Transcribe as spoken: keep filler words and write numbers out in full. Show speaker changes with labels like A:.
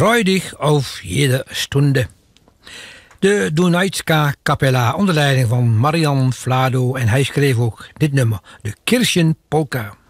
A: Freudig auf jede Stunde. De Dunajska Kapella onder leiding van Marian Vlado en hij schreef ook dit nummer, de Kirchenpolka.